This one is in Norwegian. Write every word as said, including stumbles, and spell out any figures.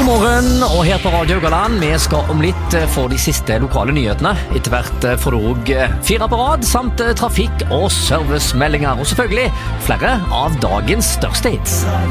God morgen, og her på Radio Haugaland, vi skal om litt få de siste lokale nyhetene. Etter hvert får du også fire på rad, samt trafikk- og servicemeldinger, og selvfølgelig flere av dagens største hits.